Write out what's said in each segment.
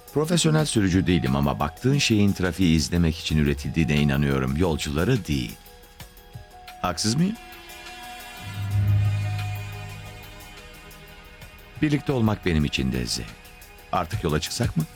Profesyonel sürücü değilim ama baktığın şeyin trafiği izlemek için üretildiğine inanıyorum. Yolcuları değil. Haksız mıyım? Birlikte olmak benim için de zevk. Artık yola çıksak mı?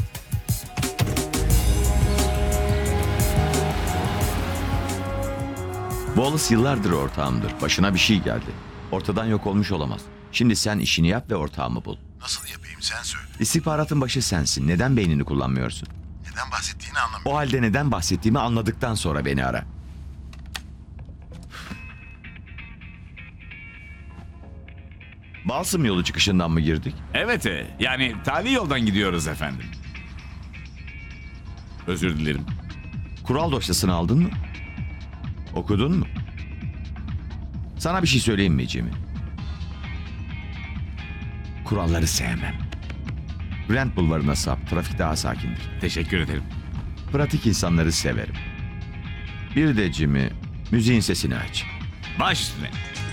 Wallace yıllardır ortağımdır. Başına bir şey geldi. Ortadan yok olmuş olamaz. Şimdi sen işini yap ve ortağımı bul. Nasıl yapayım sen söyle. İstihbaratın başı sensin. Neden beynini kullanmıyorsun? Neden bahsettiğini anlamıyorum. O halde neden bahsettiğimi anladıktan sonra beni ara. Balsam yolu çıkışından mı girdik? Evet, yani tali yoldan gidiyoruz efendim. Özür dilerim. Kural dosyasını aldın mı? Okudun mu? Sana bir şey söyleyeyim mi Jimmy? Kuralları sevmem. Brent Bulvarı'na sap, trafik daha sakindir. Teşekkür ederim. Pratik insanları severim. Bir de Jimmy, müziğin sesini aç. Baş üstüne.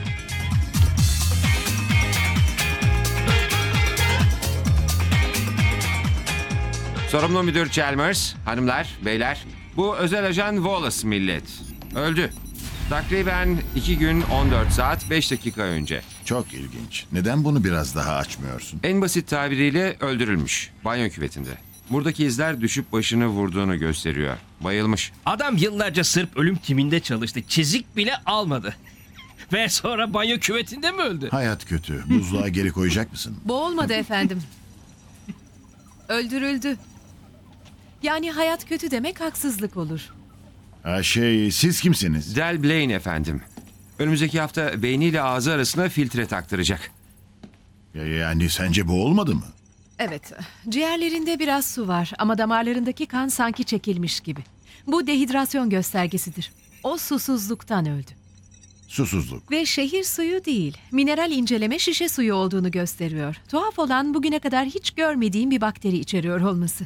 Sorumlu müdür Chalmers, hanımlar, beyler. Bu özel ajan Wallace millet. Öldü. Takriben 2 gün 14 saat 5 dakika önce. Çok ilginç. Neden bunu biraz daha açmıyorsun? En basit tabiriyle öldürülmüş. Banyo küvetinde. Buradaki izler düşüp başını vurduğunu gösteriyor. Bayılmış. Adam yıllarca Sırp ölüm timinde çalıştı. Çizik bile almadı. Ve sonra banyo küvetinde mi öldü? Hayat kötü. Buzluğa geri koyacak mısın? Boğulmadı efendim. Öldürüldü. Yani hayat kötü demek haksızlık olur. Siz kimsiniz? Del Blaine efendim. Önümüzdeki hafta beyniyle ağzı arasına filtre taktıracak. Yani sence bu olmadı mı? Evet, ciğerlerinde biraz su var ama damarlarındaki kan sanki çekilmiş gibi. Bu dehidrasyon göstergesidir. O susuzluktan öldü. Susuzluk. Ve şehir suyu değil, mineral inceleme şişe suyu olduğunu gösteriyor. Tuhaf olan bugüne kadar hiç görmediğim bir bakteri içeriyor olması.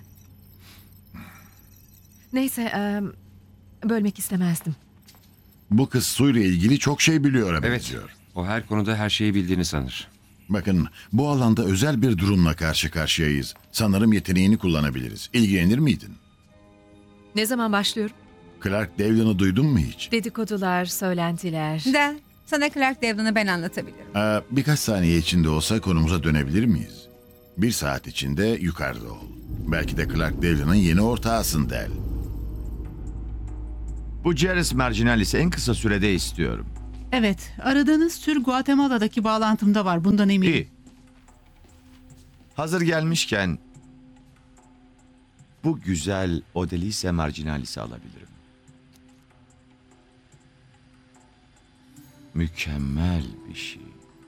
Neyse, bölmek istemezdim. Bu kız suyla ilgili çok şey biliyor benziyor. O her konuda her şeyi bildiğini sanır. Bakın, bu alanda özel bir durumla karşı karşıyayız. Sanırım yeteneğini kullanabiliriz. İlgilenir miydin? Ne zaman başlıyorum? Clark Devlin'i duydun mu hiç? Dedikodular, söylentiler. Del, sana Clark Devlin'i ben anlatabilirim. Birkaç saniye içinde olsa konumuza dönebilir miyiz? 1 saat içinde yukarıda ol. Belki de Clark Devlin'in yeni ortağısın Del. Bu Ceres Marginalis'i en kısa sürede istiyorum. Evet, aradığınız tür Guatemala'daki bağlantımda var. Bundan eminim. İyi. Hazır gelmişken bu güzel Odelise Marginalis'i alabilirim. Mükemmel bir şey.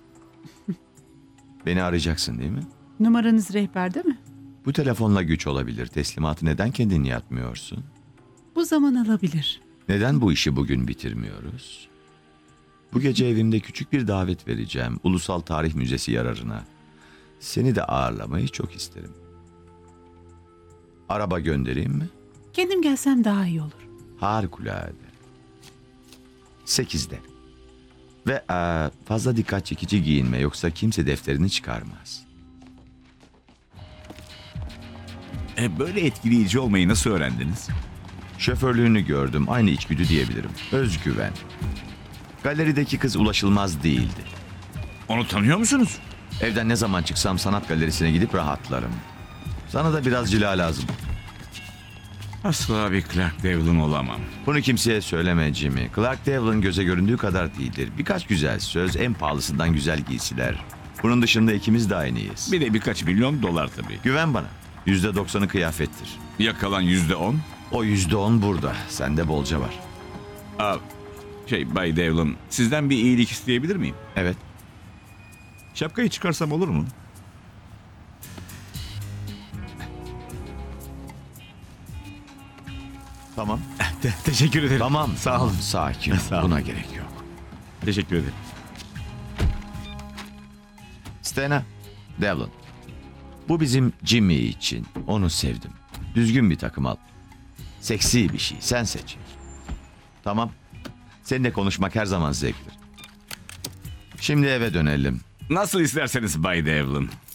Beni arayacaksın değil mi? Numaranız rehberde mi? Bu telefonla güç olabilir. Teslimatı neden kendin yapmıyorsun? Bu zaman alabilir. Neden bu işi bugün bitirmiyoruz? Bu gece evimde küçük bir davet vereceğim. Ulusal Tarih Müzesi yararına. Seni de ağırlamayı çok isterim. Araba göndereyim mi? Kendim gelsem daha iyi olur. Harikulade. 8'de. Ve fazla dikkat çekici giyinme yoksa kimse defterini çıkarmaz. Böyle etkileyici olmayı nasıl öğrendiniz? Şoförlüğünü gördüm. Aynı içgüdü diyebilirim. Özgüven. Galerideki kız ulaşılmaz değildi. Onu tanıyor musunuz? Evden ne zaman çıksam sanat galerisine gidip rahatlarım. Sana da biraz cila lazım. Asla bir Clark Devlin olamam. Bunu kimseye söyleme Jimmy. Clark Devlin göze göründüğü kadar değildir. Birkaç güzel söz, en pahalısından güzel giysiler. Bunun dışında ikimiz de aynıyız. Bir de birkaç milyon dolar tabii. Güven bana. %90'ı kıyafettir. Ya kalan %10? O %10 burada. Sende bolca var. Bay Devlin, sizden bir iyilik isteyebilir miyim? Evet. Şapkayı çıkarsam olur mu? Tamam. Teşekkür ederim. Tamam. Sağ olun. Sakin ol. Sağ ol. Buna gerek yok. Teşekkür ederim. Stena, Devlin. Bu bizim Jimmy için. Onu sevdim. Düzgün bir takım al. Seksi bir şey. Sen seç. Tamam. Seninle konuşmak her zaman zevktir. Şimdi eve dönelim. Nasıl isterseniz Bay Devlin.